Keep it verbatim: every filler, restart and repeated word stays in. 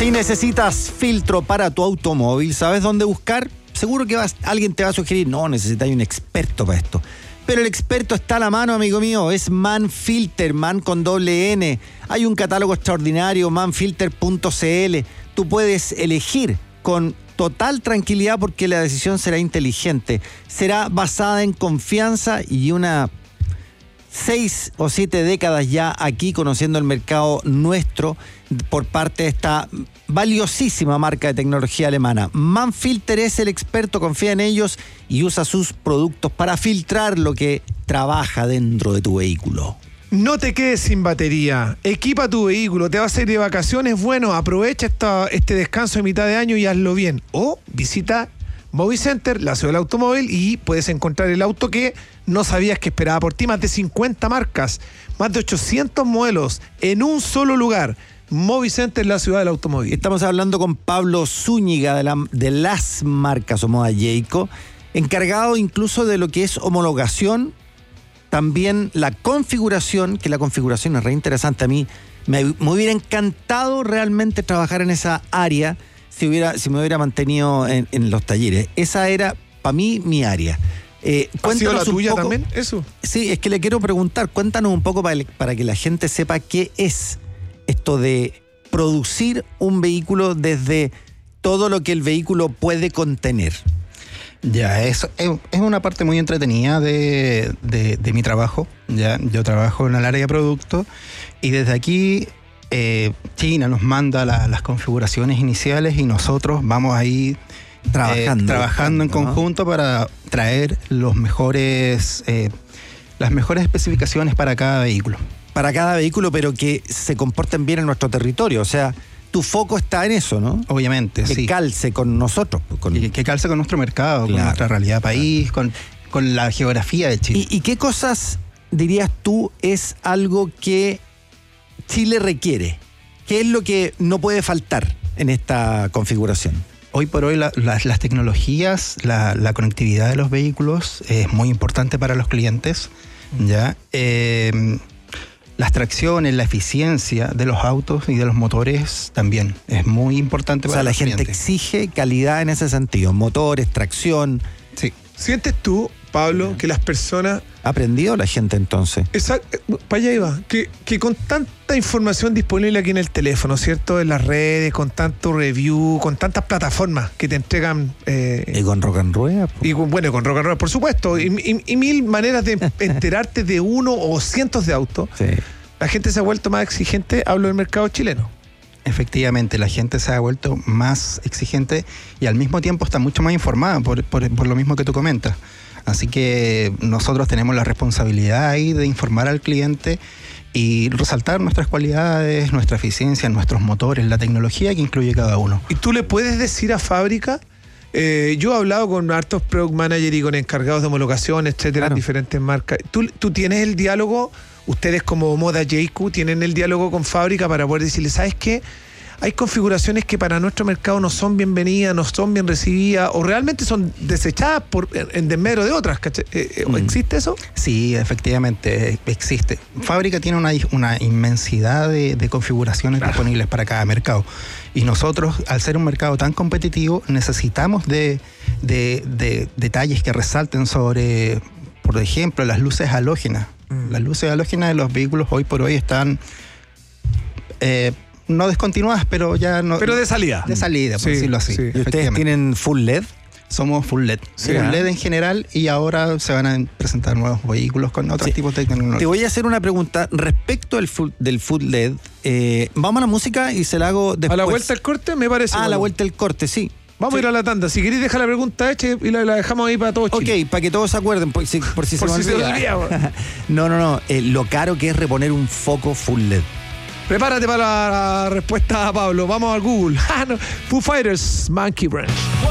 Si necesitas filtro para tu automóvil, ¿sabes dónde buscar? Seguro que vas, alguien te va a sugerir, no, necesitas un experto para esto. Pero el experto está a la mano, amigo mío, es Manfilter, man con doble N. Hay un catálogo extraordinario, manfilter punto c l. Tú puedes elegir con total tranquilidad porque la decisión será inteligente. Será basada en confianza y una seis o siete décadas ya aquí conociendo el mercado nuestro por parte de esta valiosísima marca de tecnología alemana. Manfilter es el experto, confía en ellos y usa sus productos para filtrar lo que trabaja dentro de tu vehículo. No te quedes sin batería, equipa tu vehículo, te vas a ir de vacaciones, bueno, aprovecha esta, este descanso de mitad de año y hazlo bien. O visita Movicenter, la ciudad del automóvil, y puedes encontrar el auto que no sabías que esperaba por ti. Más de cincuenta marcas, más de ochocientos modelos en un solo lugar. Movicenter, la ciudad del automóvil. Estamos hablando con Pablo Zúñiga de, la, de las marcas Omoda Jayco, encargado incluso de lo que es homologación, también la configuración, que la configuración es re interesante. A mí me, me hubiera encantado realmente trabajar en esa área si, hubiera, si me hubiera mantenido en, en los talleres. Esa era, para mí, mi área. Eh, ¿Ha sido la tuya poco, también, eso? Sí, es que le quiero preguntar, cuéntanos un poco para, para que la gente sepa qué es esto de producir un vehículo desde todo lo que el vehículo puede contener. Ya, eso es, es una parte muy entretenida de, de, de mi trabajo. Ya, yo trabajo en el área de producto y desde aquí eh, China nos manda la, las configuraciones iniciales y nosotros vamos ahí trabajando, eh, trabajando en conjunto, ¿no?, para traer los mejores, eh, las mejores especificaciones para cada vehículo. Para cada vehículo, pero que se comporten bien en nuestro territorio, o sea, tu foco está en eso, ¿no? Obviamente, que sí. Que calce con nosotros. Con... Que, que calce con nuestro mercado, claro, con nuestra realidad país, con, con la geografía de Chile. ¿Y, ¿Y qué cosas, dirías tú, es algo que Chile requiere? ¿Qué es lo que no puede faltar en esta configuración? Hoy por hoy la, las, las tecnologías, la, la conectividad de los vehículos es muy importante para los clientes, ¿ya? Eh, Las tracciones, la eficiencia de los autos y de los motores también es muy importante para los clientes. O sea, la gente exige calidad en ese sentido, motores, tracción. Sí. ¿Sientes tú, Pablo, que las personas... ¿Ha aprendido la gente entonces? Exacto, para allá iba, que, que con tanta información disponible aquí en el teléfono, ¿cierto? En las redes, con tanto review, con tantas plataformas que te entregan... Eh, y con Rock and Rueda. Y con, bueno, con Rock and Rueda, por supuesto, y, y, y mil maneras de enterarte de uno o cientos de autos. Sí. La gente se ha vuelto más exigente, hablo del mercado chileno. Efectivamente, la gente se ha vuelto más exigente y al mismo tiempo está mucho más informada por, por, por lo mismo que tú comentas. Así que nosotros tenemos la responsabilidad ahí de informar al cliente y resaltar nuestras cualidades, nuestra eficiencia, nuestros motores, la tecnología que incluye cada uno. ¿Y tú le puedes decir a fábrica? Eh, yo he hablado con hartos product managers y con encargados de homologación, etcétera, claro, en diferentes marcas. ¿Tú, tú tienes el diálogo, ustedes como Omoda Jayco tienen el diálogo con fábrica para poder decirle, ¿sabes qué? Hay configuraciones que para nuestro mercado no son bienvenidas, no son bien recibidas o realmente son desechadas por, en desmedro de otras. ¿Existe eso? Sí, efectivamente, existe. Fábrica tiene una, una inmensidad de, de configuraciones, claro, disponibles para cada mercado. Y nosotros, al ser un mercado tan competitivo, necesitamos de, de, de detalles que resalten sobre, por ejemplo, las luces halógenas. Mm. Las luces halógenas de los vehículos hoy por hoy están... Eh, no descontinuadas, pero ya no... Pero de salida. De salida, por sí, decirlo así. Sí. ¿Y ustedes tienen full L E D? Somos full L E D. Sí, full ¿eh? L E D en general y ahora se van a presentar nuevos vehículos con otros, sí, tipos de tecnología. Te voy a hacer una pregunta respecto del full, del full L E D. Eh, vamos a la música y se la hago después. ¿A la vuelta del corte? Me parece. Ah, a bueno. la vuelta del corte, sí. Vamos sí. a ir a la tanda. Si queréis dejar la pregunta hecha y la, la dejamos ahí para todos. Ok, Chile. para que todos se acuerden, por si, por si por se, si me se olvida. olvida. No, no, no. Eh, lo caro que es reponer un foco full L E D. Prepárate para la respuesta a Pablo. Vamos al Google. Foo Fighters, Monkey Branch.